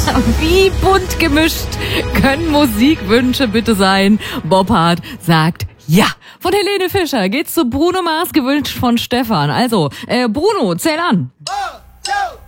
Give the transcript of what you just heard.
Wie bunt gemischt können Musikwünsche bitte sein? Bobbart sagt ja. Von Helene Fischer geht's zu Bruno Mars, gewünscht von Stefan. Also, Bruno, zähl an.